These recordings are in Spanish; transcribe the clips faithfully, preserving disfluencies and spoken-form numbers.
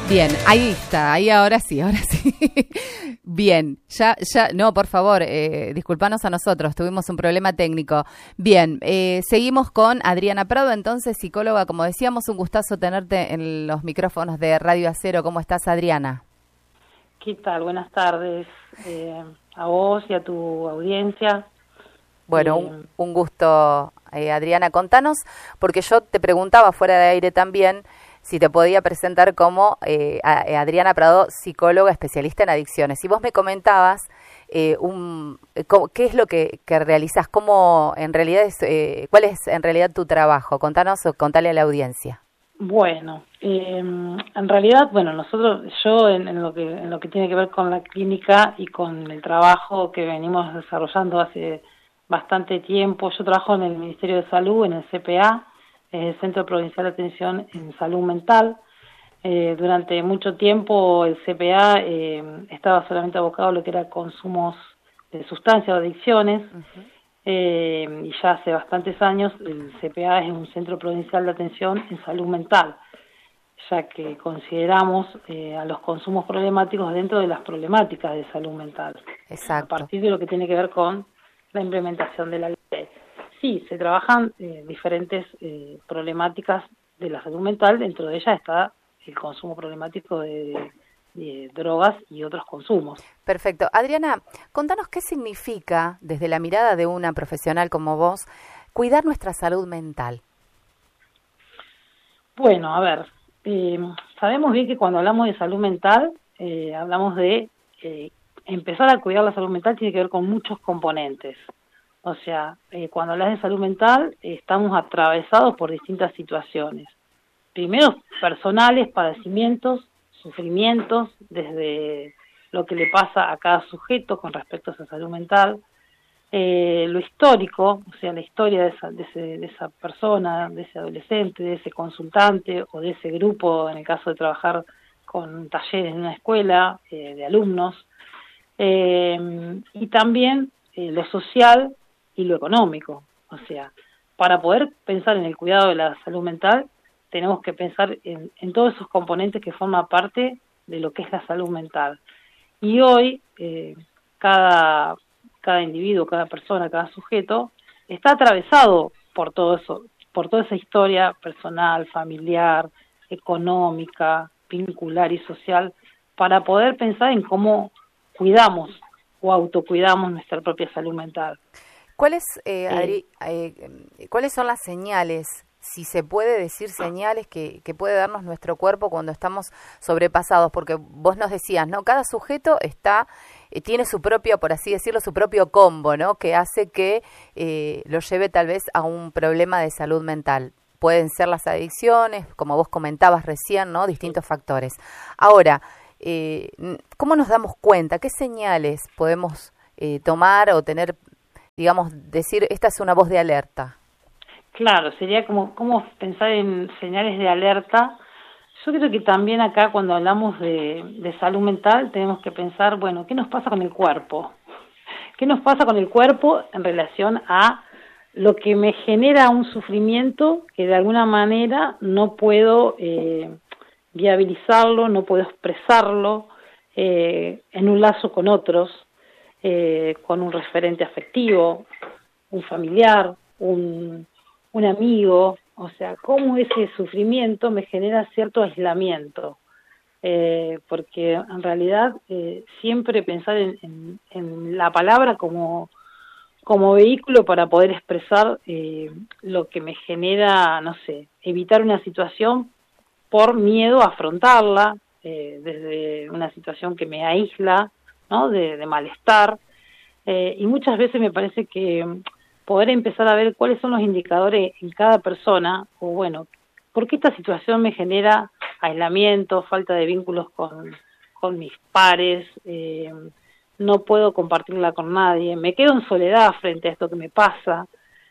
Bien, ahí está, ahí ahora sí, ahora sí. Bien, ya, ya, no, por favor, eh, disculpanos a nosotros, tuvimos un problema técnico. Bien, eh, seguimos con Adriana Prado, entonces psicóloga, como decíamos, un gustazo tenerte en los micrófonos de Radio Acero. ¿Cómo estás, Adriana? ¿Qué tal? Buenas tardes eh, a vos y a tu audiencia. Bueno, eh, un, un gusto, eh, Adriana. Contanos, porque yo te preguntaba fuera de aire también, si te podía presentar como eh, Adriana Prado, psicóloga especialista en adicciones. Y vos me comentabas eh, un, qué es lo que, que realizás, cómo en realidad es, eh, cuál es en realidad tu trabajo. Contanos o contale a la audiencia. Bueno, eh, en realidad, bueno, nosotros, yo en, en lo que en lo que tiene que ver con la clínica y con el trabajo que venimos desarrollando hace bastante tiempo, yo trabajo en el Ministerio de Salud, en el C P A, el Centro Provincial de Atención en Salud Mental. Eh, durante mucho tiempo el C P A eh, estaba solamente abocado a lo que era consumos de sustancias o adicciones. Uh-huh. eh, y ya hace bastantes años el C P A es un Centro Provincial de Atención en Salud Mental, ya que consideramos eh, a los consumos problemáticos dentro de las problemáticas de salud mental. Exacto. A partir de lo que tiene que ver con la implementación de la ley. Sí, se trabajan eh, diferentes eh, problemáticas de la salud mental, dentro de ellas está el consumo problemático de, de, de drogas y otros consumos. Perfecto. Adriana, contanos qué significa, desde la mirada de una profesional como vos, cuidar nuestra salud mental. Bueno, a ver, eh, sabemos bien que cuando hablamos de salud mental, eh, hablamos de eh, empezar a cuidar la salud mental, tiene que ver con muchos componentes. O sea, eh, cuando hablas de salud mental, eh, estamos atravesados por distintas situaciones. Primero, personales, padecimientos, sufrimientos, desde lo que le pasa a cada sujeto con respecto a esa salud mental. Eh, lo histórico, o sea, la historia de esa, de, ese, de esa persona, de ese adolescente, de ese consultante o de ese grupo, en el caso de trabajar con talleres en una escuela, eh, de alumnos. Eh, y también eh, lo social y lo económico. O sea, para poder pensar en el cuidado de la salud mental, tenemos que pensar en, en todos esos componentes que forman parte de lo que es la salud mental. Y hoy, eh, cada, cada individuo, cada persona, cada sujeto, está atravesado por todo eso, por toda esa historia personal, familiar, económica, vincular y social, para poder pensar en cómo cuidamos o autocuidamos nuestra propia salud mental. ¿Cuáles, eh, Adri, eh, ¿cuáles son las señales, si se puede decir señales que, que puede darnos nuestro cuerpo cuando estamos sobrepasados? Porque vos nos decías, ¿no? Cada sujeto está, eh, tiene su propio, por así decirlo, su propio combo, ¿no? Que hace que eh, lo lleve tal vez a un problema de salud mental. Pueden ser las adicciones, como vos comentabas recién, ¿no? Distintos factores. Ahora, eh, ¿cómo nos damos cuenta? ¿Qué señales podemos eh, tomar o tener, digamos, decir, esta es una voz de alerta? Claro, sería como, como pensar en señales de alerta. Yo creo que también acá cuando hablamos de, de salud mental tenemos que pensar, bueno, ¿qué nos pasa con el cuerpo? ¿Qué nos pasa con el cuerpo en relación a lo que me genera un sufrimiento que de alguna manera no puedo eh, viabilizarlo, no puedo expresarlo eh, en un lazo con otros, eh, con un referente afectivo, un familiar, un, un amigo? O sea, cómo ese sufrimiento me genera cierto aislamiento, eh, porque en realidad eh, siempre pensar en, en, en la palabra como, como vehículo para poder expresar eh, lo que me genera, no sé, evitar una situación por miedo a afrontarla, eh, desde una situación que me aísla, ¿no? de, de malestar, eh, y muchas veces me parece que poder empezar a ver cuáles son los indicadores en cada persona, o bueno, ¿por qué esta situación me genera aislamiento, falta de vínculos con, con mis pares, eh, no puedo compartirla con nadie, me quedo en soledad frente a esto que me pasa?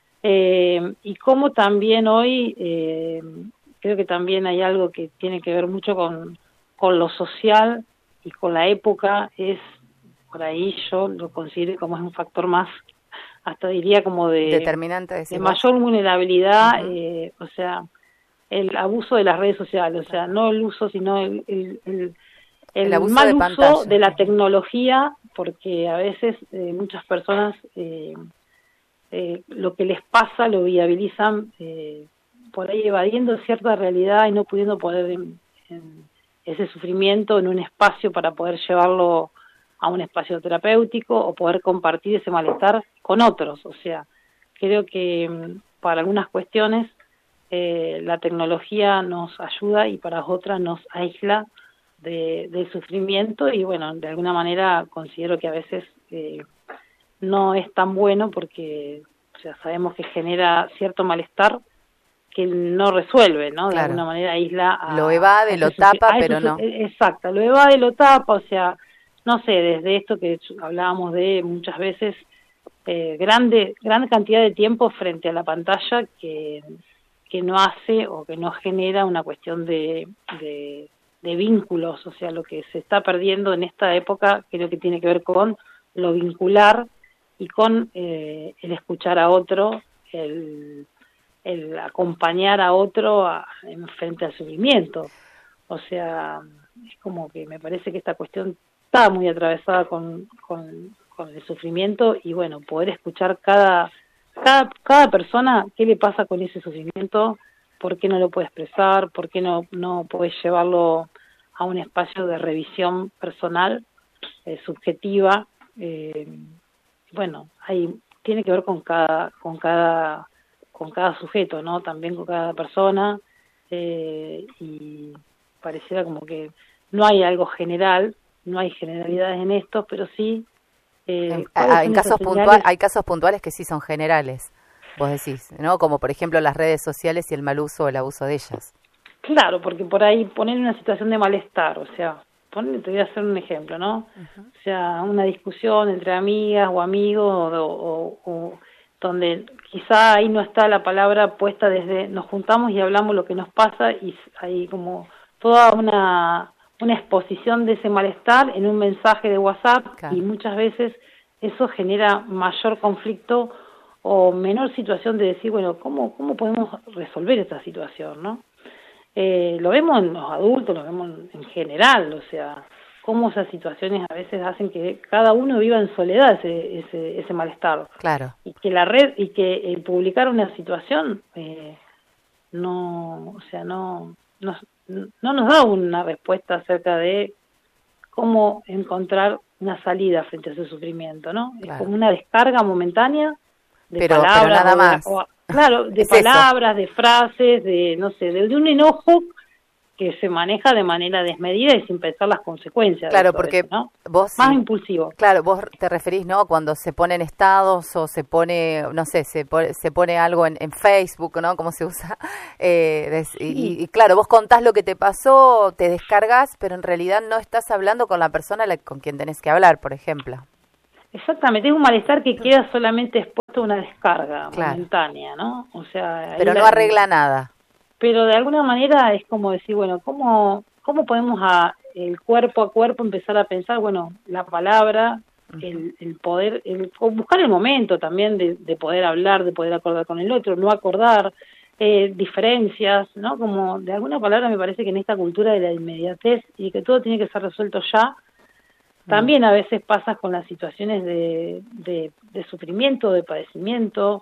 Eh, y cómo también hoy, eh, creo que también hay algo que tiene que ver mucho con, con lo social y con la época, es, por ahí yo lo considero como es un factor más, hasta diría como de, determinante, de mayor vulnerabilidad, uh-huh. eh, o sea, el abuso de las redes sociales, o sea, no el uso, sino el, el, el, el, el mal de uso pantalla. de la tecnología, porque a veces eh, muchas personas eh, eh, lo que les pasa lo viabilizan eh, por ahí evadiendo cierta realidad y no pudiendo poner en, en ese sufrimiento en un espacio para poder llevarlo a un espacio terapéutico o poder compartir ese malestar con otros. O sea, creo que para algunas cuestiones eh, la tecnología nos ayuda y para otras nos aísla de, del sufrimiento y bueno, de alguna manera considero que a veces eh, no es tan bueno porque o sea, sabemos que genera cierto malestar que no resuelve, ¿no? De Claro. alguna manera aísla a... Lo evade, a lo tapa, pero no. Exacto, lo evade, lo tapa, o sea, no sé, desde esto que hablábamos de muchas veces, eh, grande, gran cantidad de tiempo frente a la pantalla que, que no hace o que no genera una cuestión de, de, de vínculos, o sea, lo que se está perdiendo en esta época creo que tiene que ver con lo vincular y con eh, el escuchar a otro, el el acompañar a otro a, en frente al sufrimiento. O sea, es como que me parece que esta cuestión está muy atravesada con, con, con el sufrimiento y bueno, poder escuchar cada, cada, cada persona qué le pasa con ese sufrimiento, por qué no lo puede expresar, por qué no, no puede llevarlo a un espacio de revisión personal, eh, subjetiva. Eh, bueno, hay, tiene que ver con cada, con cada con cada sujeto, ¿no? También con cada persona, eh, y pareciera como que no hay algo general, no hay generalidades en esto, pero sí... Eh, en, a, en casos puntuales, hay casos puntuales que sí son generales, vos decís, ¿no? Como por ejemplo las redes sociales y el mal uso o el abuso de ellas. Claro, porque por ahí poner una situación de malestar, o sea, poner, te voy a hacer un ejemplo, ¿no? Uh-huh. O sea, una discusión entre amigas o amigos o... o, o donde quizá ahí no está la palabra puesta desde nos juntamos y hablamos lo que nos pasa y hay como toda una, una exposición de ese malestar en un mensaje de WhatsApp, claro. Y muchas veces eso genera mayor conflicto o menor situación de decir, bueno, ¿cómo, cómo podemos resolver esta situación, no? Eh, lo vemos en los adultos, lo vemos en general, o sea, cómo esas situaciones a veces hacen que cada uno viva en soledad ese, ese, ese malestar. Claro. Y que la red, y que eh, publicar una situación eh, no, o sea, no, no, no nos da una respuesta acerca de cómo encontrar una salida frente a ese sufrimiento, ¿no? Claro. Es como una descarga momentánea de pero, palabras. Pero nada más. O, claro, de es palabras, eso. de frases, de, no sé, de, de un enojo que se maneja de manera desmedida y sin pensar las consecuencias. Claro, de todo porque eso, ¿no? vos... Más sí, impulsivo. Claro, vos te referís, ¿no? Cuando se ponen estados o se pone, no sé, se pone, se pone algo en, en Facebook, ¿no? Como se usa. Eh, des, sí. y, y claro, vos contás lo que te pasó, te descargas, pero en realidad no estás hablando con la persona la, con quien tenés que hablar, por ejemplo. Exactamente, es un malestar que queda solamente expuesto a una descarga claro. momentánea, ¿no? O sea, pero no la, arregla nada. Pero de alguna manera es como decir, bueno, ¿cómo, cómo podemos a el cuerpo a cuerpo empezar a pensar, bueno, la palabra, uh-huh. el, el poder, el, buscar el momento también de, de poder hablar, de poder acordar con el otro, no acordar, eh, diferencias, ¿no? Como de alguna palabra me parece que en esta cultura de la inmediatez y que todo tiene que ser resuelto ya, uh-huh. también a veces pasa con las situaciones de, de, de sufrimiento, de padecimiento,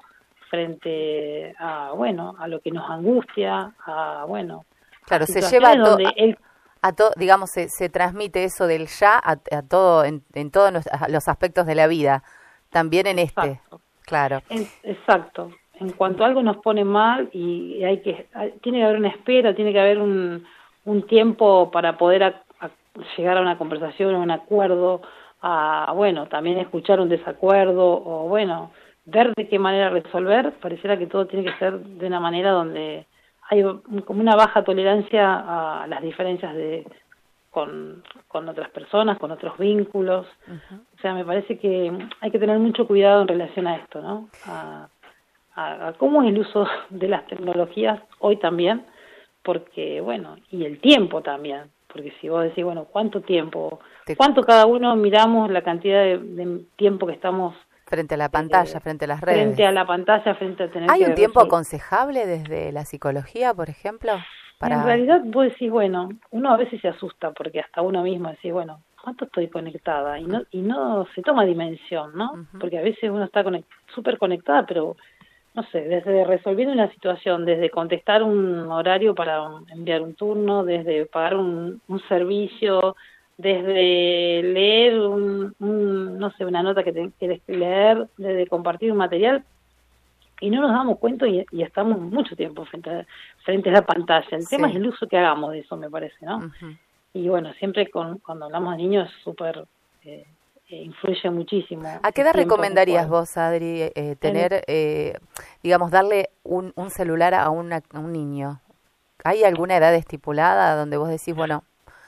frente a, bueno, a lo que nos angustia, a, bueno... Claro, se lleva a, to, el... a, a todo, digamos, se, se transmite eso del ya a, a todo, en, en todos los, los aspectos de la vida, también en este, exacto. Claro. En, exacto, en cuanto algo nos pone mal y hay que, tiene que haber una espera, tiene que haber un, un tiempo para poder a, a llegar a una conversación, a un acuerdo, a, bueno, también escuchar un desacuerdo, o bueno... ver de qué manera resolver, pareciera que todo tiene que ser de una manera donde hay como una baja tolerancia a las diferencias de con, con otras personas, con otros vínculos. Uh-huh. O sea, me parece que hay que tener mucho cuidado en relación a esto, ¿no? A, a, a cómo es el uso de las tecnologías hoy también, porque, bueno, y el tiempo también, porque si vos decís, bueno, ¿cuánto tiempo? ¿Cuánto cada uno miramos la cantidad de, de tiempo que estamos Frente a la pantalla, eh, frente a las redes. Frente a la pantalla, frente a tener ¿Hay que un tiempo resol- aconsejable desde la psicología, por ejemplo? Para... En realidad vos decís, bueno, uno a veces se asusta porque hasta uno mismo decís, bueno, ¿cuánto estoy conectada? Y no y no se toma dimensión, ¿no? Uh-huh. Porque a veces uno está conect- súper conectada, pero no sé, desde resolver una situación, desde contestar un horario para un- enviar un turno, desde pagar un, un servicio, desde leer un, un, no sé, una nota que te quieres leer, desde compartir un material, y no nos damos cuenta y, y estamos mucho tiempo frente a, frente a la pantalla. El Sí. tema es el uso que hagamos de eso, me parece, ¿no? Uh-huh. Y bueno, siempre con, cuando hablamos de niños es súper... Eh, eh, influye muchísimo. ¿A qué edad el tiempo recomendarías juego. vos, Adri, eh, tener, eh, digamos, darle un, un celular a, una, a un niño? ¿Hay alguna edad estipulada donde vos decís, bueno,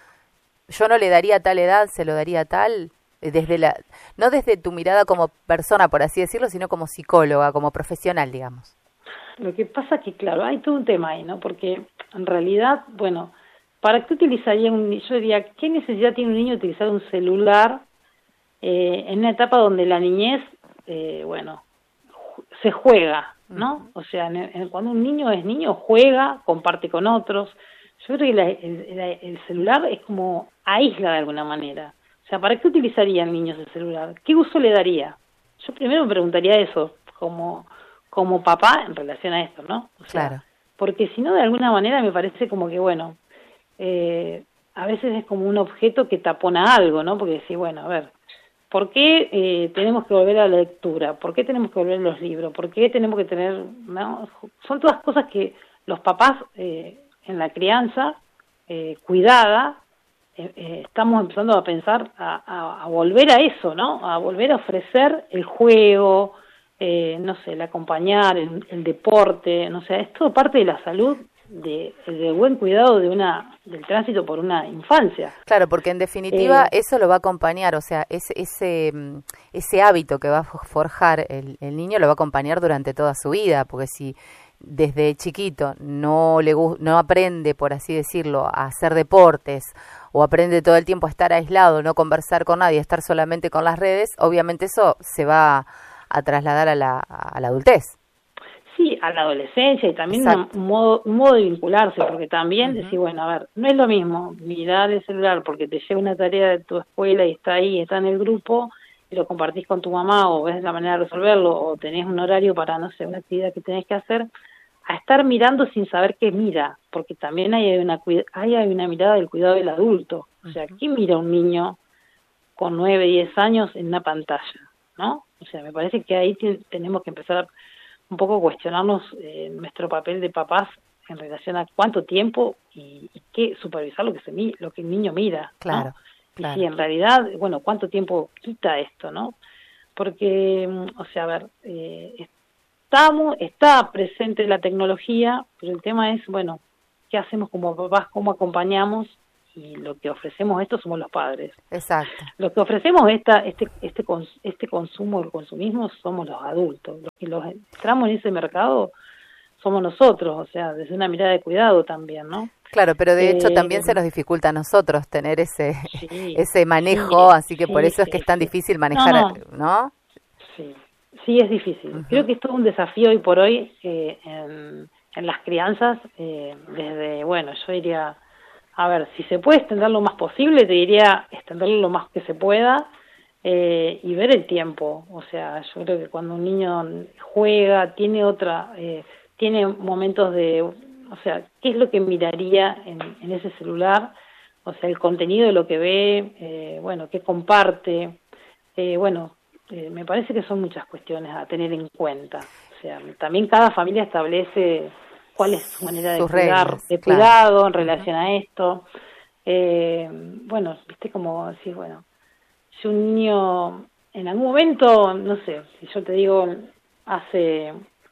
yo no le daría tal edad, se lo daría tal? Desde la, no desde tu mirada como persona, por así decirlo, sino como psicóloga, como profesional, digamos. Lo que pasa que, claro, hay todo un tema ahí, ¿no? Porque en realidad, bueno, ¿para qué utilizaría un niño? Yo diría, ¿qué necesidad tiene un niño de utilizar un celular eh, en una etapa donde la niñez, eh, bueno, ju- se juega, ¿no? O sea, en, en, cuando un niño es niño, juega, comparte con otros. Yo creo que la, el, la, el celular es como aísla de alguna manera. O sea, ¿para qué utilizarían niños el celular? ¿Qué uso le daría? Yo primero me preguntaría eso, como, como papá en relación a esto, ¿no? O sea, Claro. porque si no, de alguna manera me parece como que, bueno, eh, a veces es como un objeto que tapona algo, ¿no? Porque decís, bueno, a ver, ¿por qué eh, tenemos que volver a la lectura? ¿Por qué tenemos que volver a los libros? ¿Por qué tenemos que tener...? ¿no? Son todas cosas que los papás eh, en la crianza, eh, cuidada, eh, eh, estamos empezando a pensar a, a, a volver a eso, ¿no? A volver a ofrecer el juego, eh, no sé, el acompañar, el, el deporte, no sé, es todo parte de la salud, de, de buen cuidado de una del tránsito por una infancia. Claro, porque en definitiva Eh, eso lo va a acompañar, o sea, ese ese mm, ese hábito que va a forjar el, el niño lo va a acompañar durante toda su vida, porque si desde chiquito no le gu- no aprende, por así decirlo, a hacer deportes o aprende todo el tiempo a estar aislado, no conversar con nadie, estar solamente con las redes, obviamente eso se va a trasladar a la, a la adultez. Sí, a la adolescencia y también una- Exacto. un modo, un modo de vincularse, porque también Ujú. decir, bueno, a ver, no es lo mismo mirar el celular porque te llega una tarea de tu escuela y está ahí, está en el grupo, y lo compartís con tu mamá o ves la manera de resolverlo o tenés un horario para, no sé, una actividad que tenés que hacer, a estar mirando sin saber qué mira, porque también hay una, cuida- hay hay una mirada del cuidado del adulto. O sea, ¿qué mira un niño con nueve, diez años en una pantalla? ¿No? O sea, me parece que ahí te- tenemos que empezar a un poco cuestionarnos eh, nuestro papel de papás en relación a cuánto tiempo y, y qué supervisar lo que se mi, lo que el niño mira, Claro, ¿no? claro. Y si en realidad, bueno, cuánto tiempo quita esto, ¿no? Porque, mm, o sea, a ver, eh, estamos, está presente la tecnología, pero el tema es, bueno, ¿qué hacemos como papás? ¿Cómo acompañamos? Y lo que ofrecemos esto somos los padres. Exacto. Lo que ofrecemos esta, este, este, cons- este consumo, el consumismo, somos los adultos. Los que los entramos en ese mercado somos nosotros, o sea, desde una mirada de cuidado también, ¿no? Claro, pero de hecho Eh, también se nos dificulta a nosotros tener ese sí, ese manejo, sí, así que por sí, eso es sí, que es tan sí. difícil No, manejar, no, ¿no? sí, sí es difícil. Ujú. Creo que es todo un desafío hoy por hoy eh, en, en las crianzas, eh, desde, bueno, yo diría, a ver, si se puede extender lo más posible, te diría extenderlo lo más que se pueda eh, y ver el tiempo. O sea, yo creo que cuando un niño juega, tiene otra, eh, tiene momentos de, o sea, ¿qué es lo que miraría en, en ese celular? O sea, el contenido de lo que ve, eh, bueno, qué comparte, eh, bueno, eh, me parece que son muchas cuestiones a tener en cuenta. O sea, también cada familia establece cuál es su manera de Sus cuidar, reglas, de claro. cuidado en relación a esto. Eh, bueno, viste como decir, bueno, si un niño en algún momento, no sé, si yo te digo hace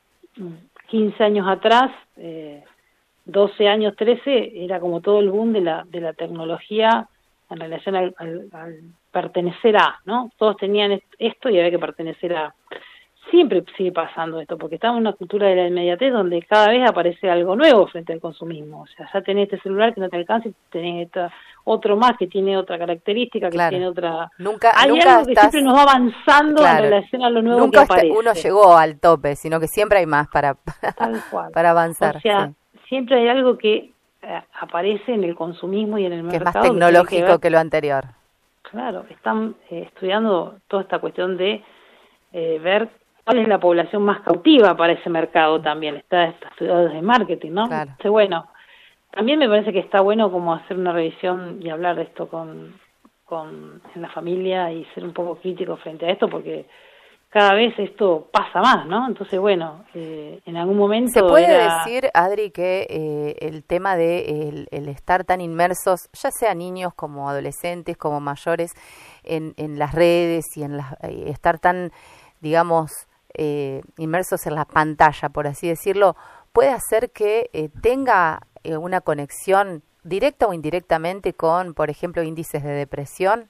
quince años atrás, eh, doce años, trece, era como todo el boom de la de la tecnología en relación al, al, al pertenecer a, ¿no? Todos tenían esto y había que pertenecer a. siempre sigue pasando esto, porque estamos en una cultura de la inmediatez donde cada vez aparece algo nuevo frente al consumismo. O sea, ya tenés este celular que no te alcanza, y tenés esta, otro más que tiene otra característica, que claro. tiene otra... Nunca, Hay nunca algo que estás... siempre nos va avanzando, claro, en relación a lo nuevo nunca que aparece. Nunca uno llegó al tope, sino que siempre hay más para, Tal cual. para avanzar. O sea, sí. siempre hay algo que eh, aparece en el consumismo y en el que mercado. Que es más tecnológico que, que lo anterior. Claro, están eh, estudiando toda esta cuestión de eh, ver cuál es la población más cautiva para ese mercado también. Está, está estudiado desde marketing, ¿no? Claro. Entonces, bueno, también me parece que está bueno como hacer una revisión y hablar de esto con, con en la familia y ser un poco crítico frente a esto, porque cada vez esto pasa más, ¿no? Entonces, bueno, eh, en algún momento... ¿Se puede era... decir, Adri, que eh, el tema de el, el estar tan inmersos, ya sea niños como adolescentes, como mayores, en, en las redes y en las, eh, estar tan, digamos, eh, inmersos en la pantalla, por así decirlo, puede hacer que eh, tenga eh, una conexión directa o indirectamente con, por ejemplo, índices de depresión?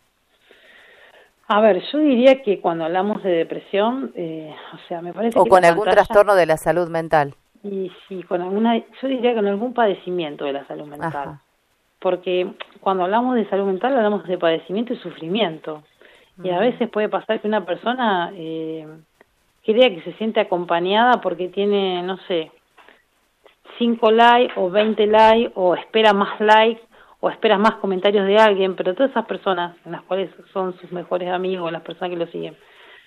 A ver, yo diría que cuando hablamos de depresión, eh, o sea, me parece o que con la algún pantalla, trastorno de la salud mental. Y sí, con alguna, yo diría que con algún padecimiento de la salud mental. Ajá. Porque cuando hablamos de salud mental hablamos de padecimiento y sufrimiento. Mm. Y a veces puede pasar que una persona eh, crea que se siente acompañada porque tiene, no sé, cinco likes o veinte likes, o espera más likes, o espera más comentarios de alguien, pero todas esas personas, en las cuales son sus mejores amigos, las personas que lo siguen,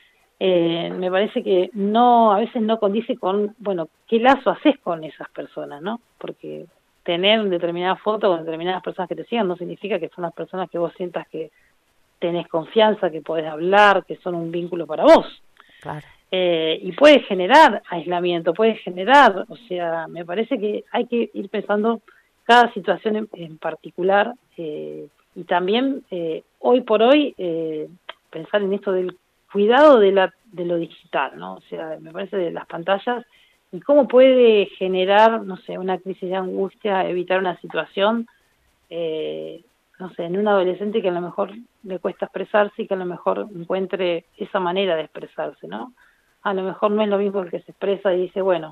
eh, me parece que no, a veces no condice con, bueno, qué lazo haces con esas personas, ¿no? Porque tener determinada foto con determinadas personas que te sigan no significa que son las personas que vos sientas que tenés confianza, que podés hablar, que son un vínculo para vos. Claro. Eh, y puede generar aislamiento, puede generar, o sea, me parece que hay que ir pensando cada situación en, en particular, eh, y también eh, hoy por hoy eh, pensar en esto del cuidado de la de lo digital, ¿no? O sea, me parece de las pantallas y cómo puede generar, no sé, una crisis de angustia, evitar una situación, eh, no sé, en un adolescente que a lo mejor le cuesta expresarse y que a lo mejor encuentre esa manera de expresarse, ¿no? A lo mejor no es lo mismo el que se expresa y dice, bueno,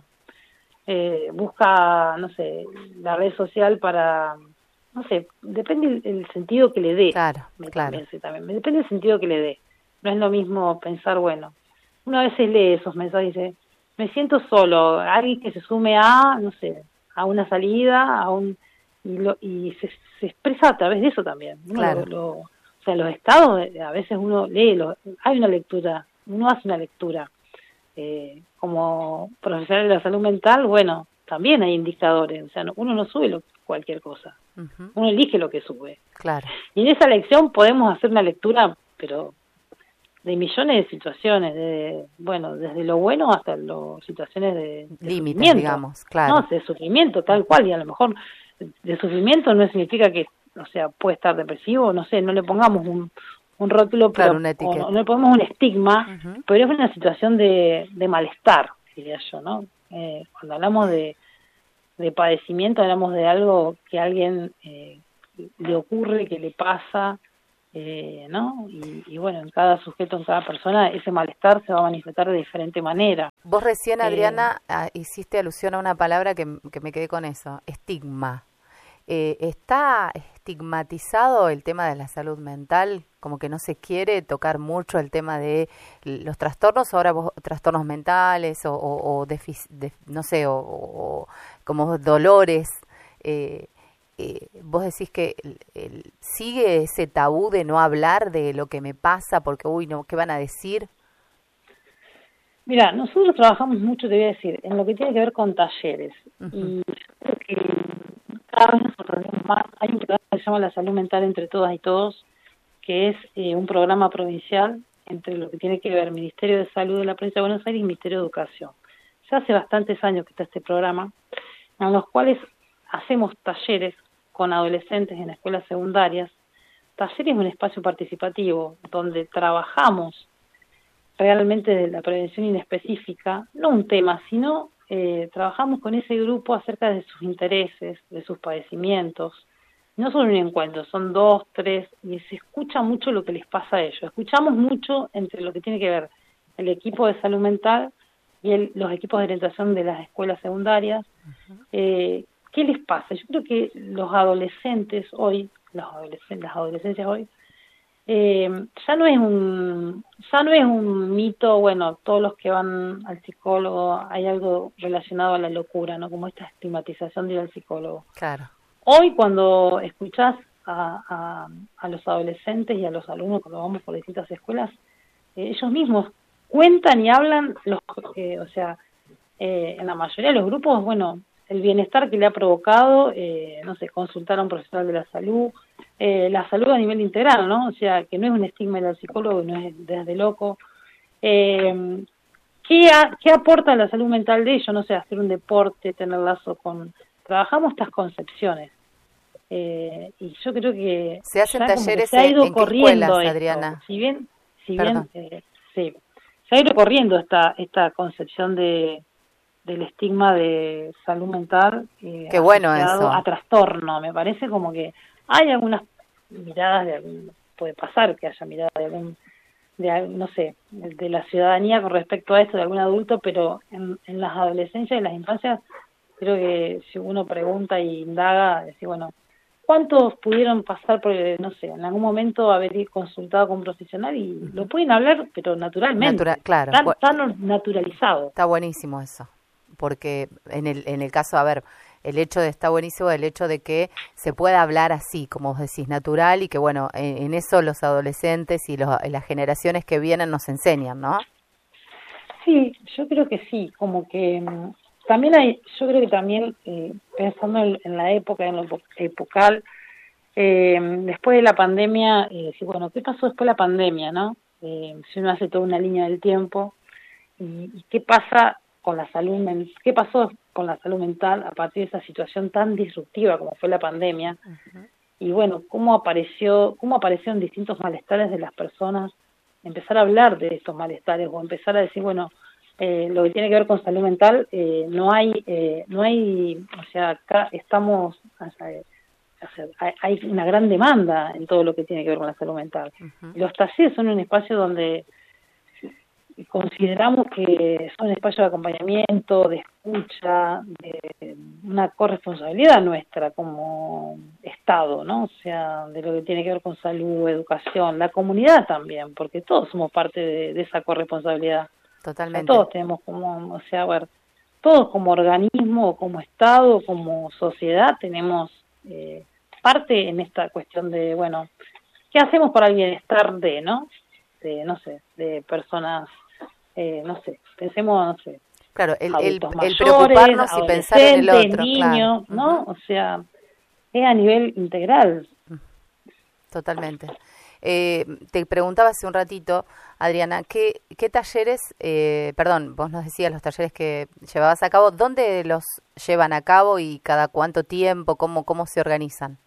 eh, busca, no sé, la red social para, no sé, depende el, el sentido que le dé. Claro, me claro. También, también, depende del sentido que le dé. No es lo mismo pensar, bueno, uno a veces lee esos mensajes y dice, me siento solo, alguien que se sume a, no sé, a una salida, a un y, lo, y se, se expresa a través de eso también. Uno claro. lo, lo, o sea, los estados, a veces uno lee, lo, hay una lectura, uno hace una lectura. Eh, como profesional de la salud mental, bueno, también hay indicadores, o sea, no, uno no sube lo, cualquier cosa, uh-huh. Uno elige lo que sube. Claro. Y en esa lección podemos hacer una lectura, pero de millones de situaciones, de bueno, desde lo bueno hasta las situaciones de, de límites, digamos, claro. No, de sufrimiento, tal cual, y a lo mejor de sufrimiento no significa que, o sea, puede estar depresivo, no sé, no le pongamos un un rótulo, pero claro, una etiqueta. O no, no le ponemos un estigma, uh-huh. Pero es una situación de, de malestar, diría yo, ¿no? Eh, cuando hablamos de, de padecimiento, hablamos de algo que a alguien eh, le ocurre, que le pasa, eh, ¿no? Y, y bueno, en cada sujeto, en cada persona, ese malestar se va a manifestar de diferente manera. Vos recién, Adriana, eh, hiciste alusión a una palabra que, que me quedé con eso, estigma. Eh, ¿Está estigmatizado el tema de la salud mental? Como que no se quiere tocar mucho el tema de los trastornos, ahora vos, trastornos mentales o, o, o defic, de, no sé, o, o como dolores. Eh, eh, vos decís que el, el, sigue ese tabú de no hablar de lo que me pasa porque, uy, no, ¿qué van a decir? Mira, nosotros trabajamos mucho, te voy a decir, en lo que tiene que ver con talleres. Uh-huh. Y creo que cada vez nos sorprendemos más. Hay un programa que se llama La Salud Mental entre Todas y Todos, que es eh, un programa provincial entre lo que tiene que ver Ministerio de Salud de la Provincia de Buenos Aires y Ministerio de Educación. Ya hace bastantes años que está este programa, en los cuales hacemos talleres con adolescentes en escuelas secundarias. Talleres es un espacio participativo donde trabajamos realmente de la prevención inespecífica, no un tema, sino eh, trabajamos con ese grupo acerca de sus intereses, de sus padecimientos. No son un encuentro, son dos, tres, y se escucha mucho lo que les pasa a ellos. Escuchamos mucho entre lo que tiene que ver el equipo de salud mental y el, los equipos de orientación de las escuelas secundarias. Uh-huh. eh, ¿Qué les pasa? Yo creo que los adolescentes hoy, los adolescentes, las adolescencias hoy, eh, ya no es un ya no es un mito, bueno, todos los que van al psicólogo hay algo relacionado a la locura, ¿no? Como esta estigmatización de ir al psicólogo. Claro. Hoy cuando escuchás a, a, a los adolescentes y a los alumnos cuando vamos por distintas escuelas, eh, ellos mismos cuentan y hablan, los eh, o sea, eh, en la mayoría de los grupos, bueno, el bienestar que le ha provocado, eh, no sé, consultar a un profesional de la salud, eh, la salud a nivel integral, ¿no? O sea, que no es un estigma del psicólogo, no es desde loco. Eh, ¿qué, a, ¿Qué aporta la salud mental de ellos? No sé, hacer un deporte, tener lazo con... Trabajamos estas concepciones. Eh, y yo creo que... Se hacen talleres se ha ido en corriendo qué escuelas, esto. Adriana. Si bien, si bien, eh, sí, se ha ido corriendo esta, esta concepción de... del estigma de salud mental eh, Qué bueno eso. A trastorno. Me parece como que hay algunas miradas de algún, puede pasar que haya miradas de algún, de no sé, de la ciudadanía con respecto a esto, de algún adulto, pero en, en las adolescencias y las infancias, creo que si uno pregunta y indaga, decir, bueno, ¿cuántos pudieron pasar por, no sé, en algún momento haber consultado con un profesional y uh-huh. lo pueden hablar, pero naturalmente, Natura- claro. tan, tan naturalizado? Está buenísimo eso. Porque en el en el caso, a ver, el hecho de está buenísimo, el hecho de que se pueda hablar así, como vos decís, natural, y que bueno, en, en eso los adolescentes y los, las generaciones que vienen nos enseñan, ¿no? Sí, yo creo que sí, como que también hay, yo creo que también, eh, pensando en, en la época, en lo epocal, eh, después de la pandemia, eh, sí, bueno, ¿qué pasó después de la pandemia, no? Eh, si uno hace toda una línea del tiempo, y, y qué pasa con la salud mental, qué pasó con la salud mental a partir de esa situación tan disruptiva como fue la pandemia, uh-huh. y bueno, cómo apareció, cómo aparecieron distintos malestares de las personas, empezar a hablar de estos malestares o empezar a decir, bueno, eh, lo que tiene que ver con salud mental, eh, no hay, eh, no hay, o sea, acá estamos, o sea, hay una gran demanda en todo lo que tiene que ver con la salud mental. Uh-huh. Los talleres son un espacio donde consideramos que son espacios de acompañamiento, de escucha, de una corresponsabilidad nuestra como Estado, ¿no? O sea, de lo que tiene que ver con salud, educación, la comunidad también, porque todos somos parte de, de esa corresponsabilidad. Totalmente. O sea, todos tenemos como, o sea, a ver, todos como organismo, como Estado, como sociedad, tenemos eh, parte en esta cuestión de, bueno, ¿qué hacemos para el bienestar de, no? De, no sé, de personas... Eh, no sé, pensemos, no sé, claro, el, el, mayores, el preocuparnos y pensar en el otro, niños, claro. ¿no? Uh-huh. O sea, es a nivel integral. Totalmente. Eh, te preguntaba hace un ratito, Adriana, ¿qué, qué talleres, eh, perdón, vos nos decías los talleres que llevabas a cabo, ¿dónde los llevan a cabo y cada cuánto tiempo, cómo, cómo se organizan?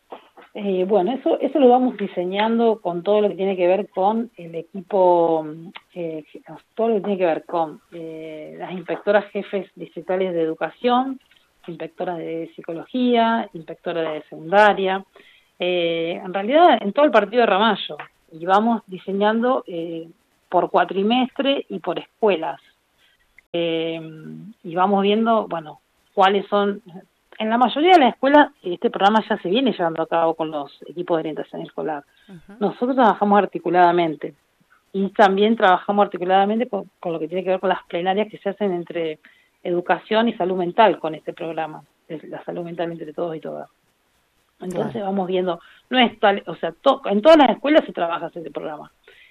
Eh, bueno, eso eso lo vamos diseñando con todo lo que tiene que ver con el equipo, eh, todo lo que tiene que ver con eh, las inspectoras jefes distritales de educación, inspectoras de psicología, inspectoras de secundaria, eh, en realidad en todo el partido de Ramallo, y vamos diseñando eh, por cuatrimestre y por escuelas, eh, y vamos viendo, bueno, cuáles son... En la mayoría de las escuelas este programa ya se viene llevando a cabo con los equipos de orientación escolar. Uh-huh. Nosotros trabajamos articuladamente y también trabajamos articuladamente con, con lo que tiene que ver con las plenarias que se hacen entre educación y salud mental con este programa, la salud mental entre todos y todas. Entonces claro. Vamos viendo, no es tal, o sea, to, en todas las escuelas se trabaja este programa.